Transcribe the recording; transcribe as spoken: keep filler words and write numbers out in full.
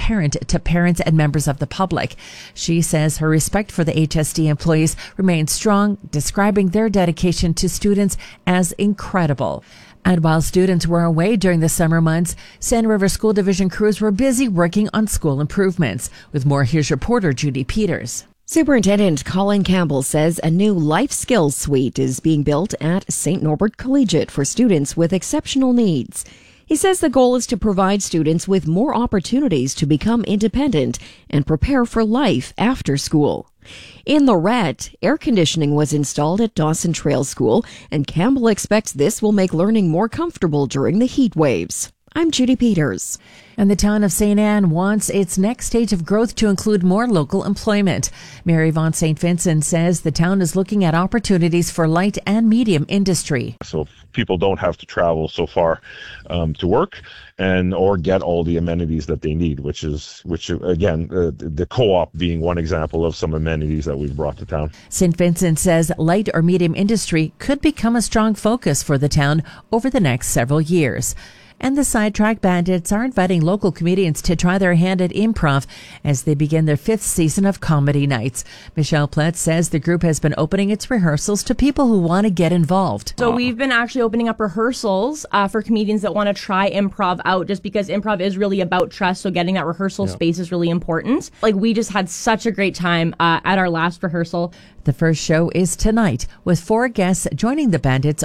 transparent to parents and members of the public. She says her respect for the H S D employees remains strong, describing their dedication to students as incredible. And while students were away during the summer months, Sand River School Division crews were busy working on school improvements. With more, here's reporter Judy Peters. Superintendent Colin Campbell says a new life skills suite is being built at Saint Norbert Collegiate for students with exceptional needs. He says the goal is to provide students with more opportunities to become independent and prepare for life after school. In Lorette, air conditioning was installed at Dawson Trail School, and Campbell expects this will make learning more comfortable during the heat waves. I'm Judy Peters. And the town of Saint Anne wants its next stage of growth to include more local employment. Mary Von Saint Vincent says the town is looking at opportunities for light and medium industry. So people don't have to travel so far um, to work and or get all the amenities that they need, which is, which again, uh, the co-op being one example of some amenities that we've brought to town. Saint Vincent says light or medium industry could become a strong focus for the town over the next several years. And the Sidetrack Bandits are inviting local comedians to try their hand at improv as they begin their fifth season of comedy nights. Michelle Plett says the group has been opening its rehearsals to people who want to get involved. So we've been actually opening up rehearsals uh, for comedians that want to try improv out, just because improv is really about trust. So getting that rehearsal yeah. space is really important. Like, we just had such a great time uh, at our last rehearsal. The first show is tonight with four guests joining the Bandits